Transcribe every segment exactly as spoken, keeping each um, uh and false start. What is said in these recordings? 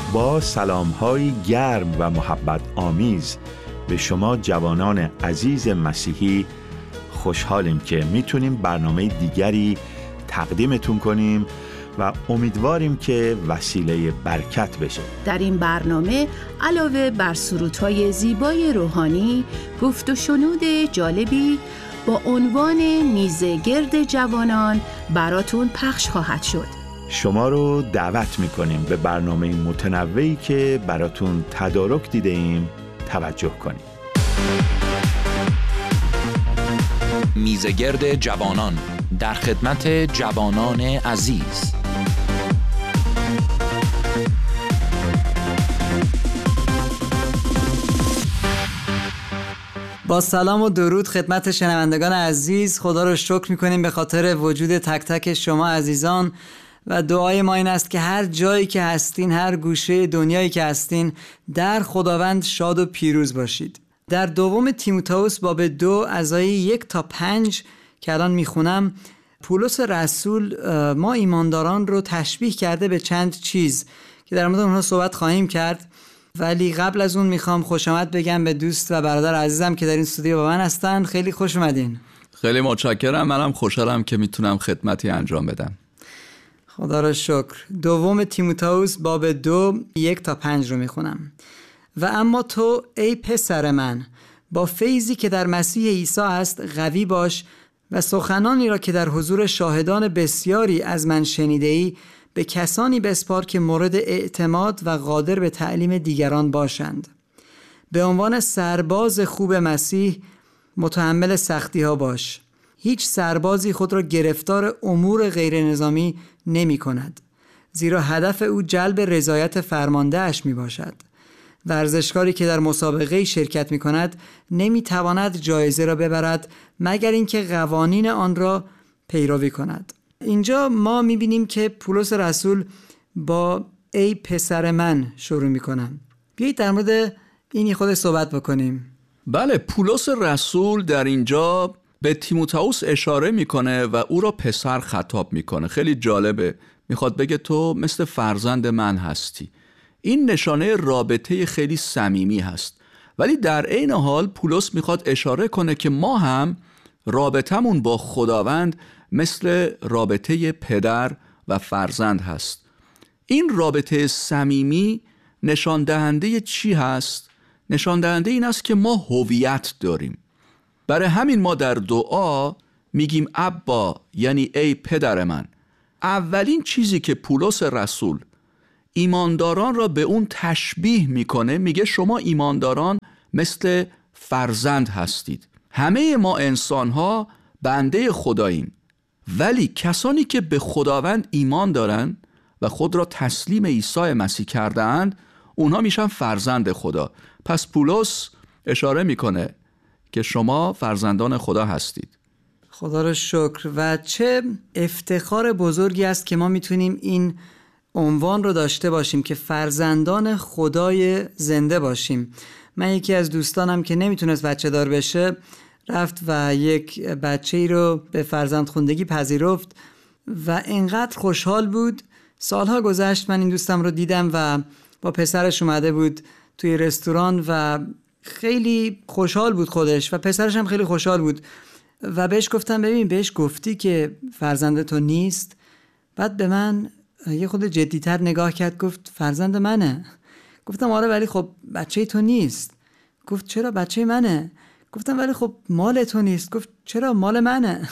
با سلام‌های گرم و محبت آمیز به شما جوانان عزیز مسیحی خوشحالیم که میتونیم برنامه دیگری تقدیمتون کنیم و امیدواریم که وسیله برکت بشه. در این برنامه علاوه بر سرودهای زیبای روحانی، گفت و شنود جالبی با عنوان میزه گرد جوانان براتون پخش خواهد شد. شما رو دعوت میکنیم به برنامه متنوعی که براتون تدارک دیده ایم توجه کنیم. میزه گرد جوانان در خدمت جوانان عزیز. با سلام و درود خدمت شنوندگان عزیز، خدا رو شکر میکنیم به خاطر وجود تک تک شما عزیزان و دعای ما این است که هر جایی که هستین، هر گوشه دنیایی که هستین، در خداوند شاد و پیروز باشید. در دوم تیموتائوس باب دو از آیه یک تا پنج که الان میخونم، پولس رسول ما ایمانداران رو تشبیه کرده به چند چیز که در مورد اونها صحبت خواهیم کرد، ولی قبل از اون میخوام خوش آمد بگم به دوست و برادر عزیزم که در این استودیو با من هستن. خیلی خوش اومدین. خیلی متشکرم. منم خوشحالم که میتونم خدمتی انجام بدم. خدا را شکر. دوم تیموتائوس باب دو یک تا پنج رو میخونم. و اما تو ای پسر من، با فیضی که در مسیح عیسی است قوی باش و سخنانی را که در حضور شاهدان بسیاری از من شنیده‌ای به کسانی بسپار که مورد اعتماد و قادر به تعلیم دیگران باشند. به عنوان سرباز خوب مسیح متحمل سختی ها باش. هیچ سربازی خود را گرفتار امور غیر نظامی نمی کند، زیرا هدف او جلب رضایت فرمانده اش می باشد. ورزشکاری که در مسابقه شرکت می کند نمی تواند جایزه را ببرد مگر اینکه قوانین آن را پیروی کند. اینجا ما می بینیم که پولس رسول با ای پسر من شروع می کنم. بیایید در مورد اینی خود صحبت بکنیم. بله، پولس رسول در اینجا به تیموتائوس اشاره میکنه و او را پسر خطاب میکنه. خیلی جالبه. میخواد بگه تو مثل فرزند من هستی. این نشانه رابطه خیلی صمیمی هست، ولی در عین حال پولس میخواد اشاره کنه که ما هم رابطمون با خداوند مثل رابطه پدر و فرزند هست. این رابطه صمیمی نشان دهنده چی هست؟ نشان دهنده این است که ما هویت داریم. برای همین ما در دعا میگیم ابا، یعنی ای پدر من. اولین چیزی که پولس رسول ایمانداران را به اون تشبیه میکنه، میگه شما ایمانداران مثل فرزند هستید. همه ما انسان‌ها بنده خداییم، ولی کسانی که به خداوند ایمان دارن و خود را تسلیم عیسی مسیح کردند، اونها میشن فرزند خدا. پس پولس اشاره میکنه که شما فرزندان خدا هستید. خدا را شکر. و چه افتخار بزرگی است که ما میتونیم این عنوان رو داشته باشیم که فرزندان خدای زنده باشیم. من یکی از دوستانم که نمیتونست بچه دار بشه رفت و یک بچه ای رو به فرزندخوندگی پذیرفت و انقدر خوشحال بود. سالها گذشت من این دوستم رو دیدم و با پسرش اومده بود توی رستوران و خیلی خوشحال بود خودش و پسرش هم خیلی خوشحال بود و بهش گفتم ببین، بهش گفتی که فرزند تو نیست؟ بعد به من یه خود جدی‌تر نگاه کرد، گفت فرزند منه. گفتم آره، ولی خب بچه تو نیست. گفت چرا بچه منه؟ گفتم ولی خب مال تو نیست. گفت چرا مال منه؟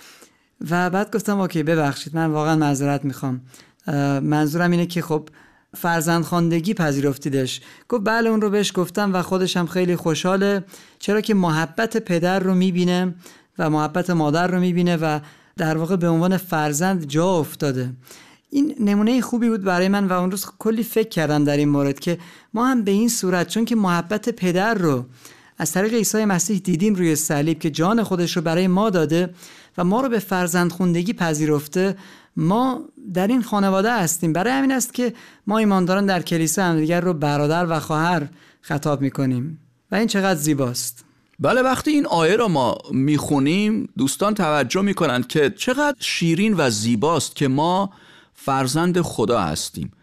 و بعد گفتم اوکی ببخشید، من واقعا معذرت میخوام، منظورم اینه که خب فرزند خواندگی پذیرفتیدش. گفت بله، اون رو بهش گفتم و خودش هم خیلی خوشحاله، چرا که محبت پدر رو میبینه و محبت مادر رو میبینه و در واقع به عنوان فرزند جا افتاده. این نمونه خوبی بود برای من و اون روز کلی فکر کردم در این مورد که ما هم به این صورت، چون که محبت پدر رو از طریق عیسی مسیح دیدیم روی صلیب که جان خودش رو برای ما داده و ما رو به فرزندخوندگی پذیرفته، ما در این خانواده هستیم. برای همین است که ما ایمانداران در کلیسا همدیگر رو برادر و خواهر خطاب میکنیم و این چقدر زیباست. بله، وقتی این آیه را ما میخونیم دوستان توجه میکنند که چقدر شیرین و زیباست که ما فرزند خدا هستیم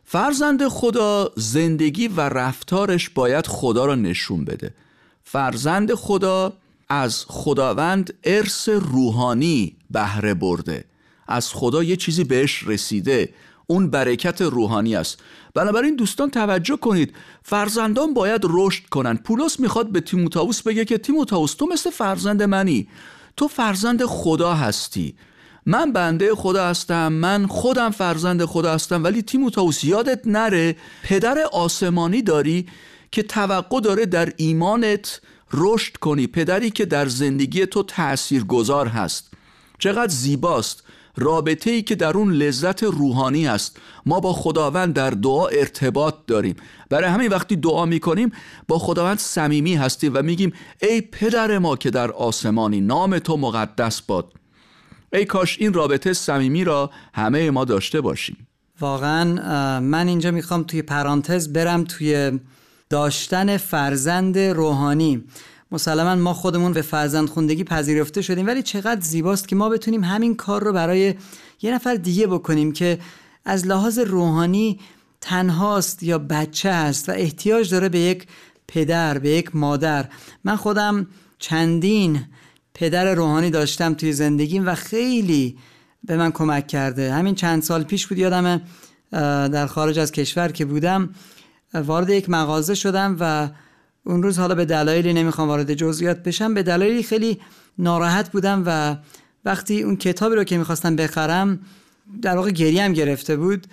فرزند خدا زندگی و رفتارش باید خدا را نشون بده. فرزند خدا از خداوند ارث روحانی بهره برده، از خدا یه چیزی بهش رسیده، اون برکت روحانی است. بنابراین دوستان توجه کنید، فرزندان باید رشد کنن. پولس میخواد به تیموتائوس بگه که تیموتائوس تو مثل فرزند منی، تو فرزند خدا هستی، من بنده خدا هستم، من خودم فرزند خدا هستم. ولی تیموتائوس یادت نره پدر آسمانی داری که توقع داره در ایمانت رشد کنی، پدری که در زندگی تو تأثیرگذار هست. چقدر زیباست رابطه‌ای که در اون لذت روحانی است. ما با خداوند در دعا ارتباط داریم، برای همین وقتی دعا میکنیم با خداوند صمیمی هستیم و میگیم ای پدر ما که در آسمانی، نام تو مقدس باد. ای کاش این رابطه صمیمی را همه ما داشته باشیم. واقعا من اینجا میخوام توی پرانتز برم توی داشتن فرزند روحانی. مسلماً ما خودمون به فرزند خوندگی پذیرفته شدیم، ولی چقدر زیباست که ما بتونیم همین کار رو برای یه نفر دیگه بکنیم که از لحاظ روحانی تنهاست یا بچه است و احتیاج داره به یک پدر، به یک مادر. من خودم چندین پدر روحانی داشتم توی زندگیم و خیلی به من کمک کرده. همین چند سال پیش بود، یادمه در خارج از کشور که بودم وارد یک مغازه شدم و اون روز حالا به دلایلی نمیخوام وارد جزئیات بشم، به دلایلی خیلی ناراحت بودم و وقتی اون کتابی رو که میخواستم بخرم در واقع گریم گرفته بود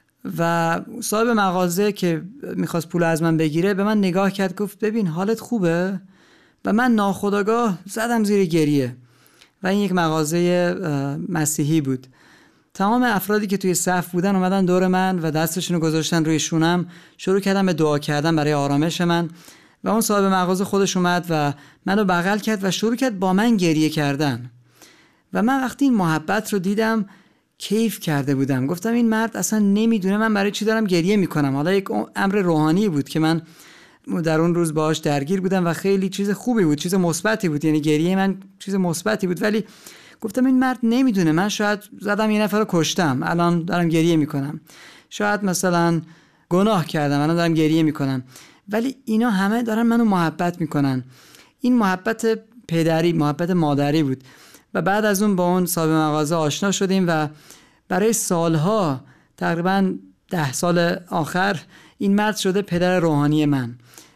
و صاحب مغازه که میخواست پول از من بگیره به من نگاه کرد، گفت ببین حالت خوبه؟ و من ناخودآگاه زدم زیر گریه و این یک مغازه مسیحی بود. تمام افرادی که توی صف بودن اومدن دور من و دستشون رو گذاشتن روی شونم، شروع کردن به دعا کردن برای آرامش من و اون صاحب مغازه خودش اومد و منو بغل کرد و شروع کرد با من گریه کردن. و من وقتی این محبت رو دیدم کیف کرده بودم، گفتم این مرد اصلا نمیدونه من برای چی دارم گریه میکنم. حالا یک امر روحانی بود که من در اون روز باهاش درگیر بودم و خیلی چیز خوبی بود، چیز مثبتی بود، یعنی گریه من چیز مثبتی بود. ولی گفتم این مرد نمیدونه من شاید زدم یه نفر رو کشتم، الان دارم گریه میکنم، شاید مثلا گناه کردم، الان دارم گریه میکنم. ولی اینا همه دارن منو محبت میکنن. این محبت پدری، محبت مادری بود. و بعد از اون با اون صاحب مغازه آشنا شدیم و برای سالها، تقریبا ده سال آخر، این مرد شده پدر روحانی من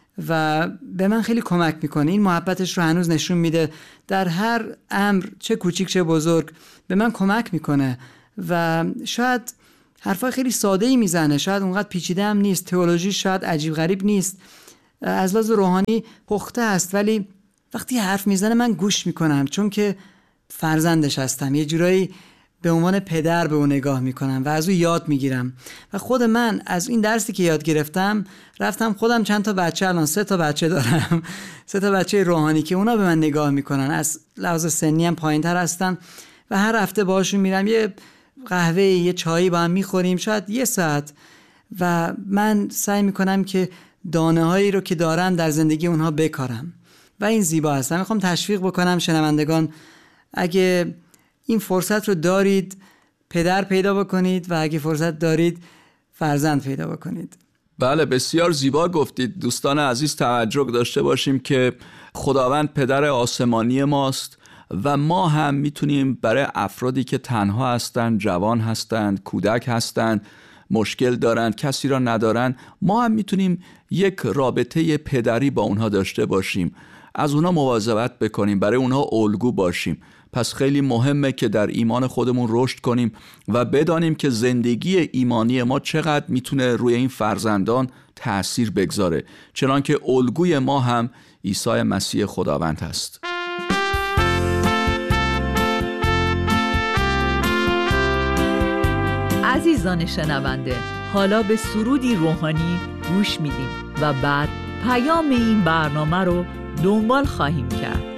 و به من خیلی کمک میکنه. این محبتش رو هنوز نشون میده در هر امر، چه کوچیک چه بزرگ، به من کمک میکنه و شاید حرفای خیلی ساده ای میزنه، شاید اونقدر پیچیده هم نیست، تئولوژی شاید عجیب غریب نیست، از لحاظ روحانی پخته است، ولی وقتی حرف میزنه من گوش میکنم چون که فرزندش هستم. یه جورایی به عنوان پدر به اون نگاه میکنم و از اون یاد میگیرم. و خود من از این درسی که یاد گرفتم رفتم خودم چند تا بچه، الان سه تا بچه دارم، سه تا بچه روحانی که اونا به من نگاه میکنن، از لحاظ سنی هم پایین تر هستن و هر هفته باهاشون میرم یه قهوه، یه چایی با هم میخوریم، شاید یه ساعت، و من سعی میکنم که دانه هایی رو که دارم در زندگی اونها بکارم و این زیبا است. من میخوام تشویق بکنم شنوندگان، اگه این فرصت رو دارید پدر پیدا بکنید و اگه فرصت دارید فرزند پیدا بکنید. بله، بسیار زیبا گفتید. دوستان عزیز توجه داشته باشیم که خداوند پدر آسمانی ماست و ما هم میتونیم برای افرادی که تنها هستند، جوان هستند، کودک هستند، مشکل دارند، کسی را ندارند، ما هم میتونیم یک رابطه پدری با اونها داشته باشیم، از اونها مواظبت بکنیم، برای اونها الگو باشیم. پس خیلی مهمه که در ایمان خودمون رشد کنیم و بدانیم که زندگی ایمانی ما چقدر میتونه روی این فرزندان تأثیر بگذاره، چنانکه الگوی ما هم عیسی مسیح خداوند هست. عزیزان شنونده، حالا به سرودی روحانی گوش میدیم و بعد پیام این برنامه رو دنبال خواهیم کرد.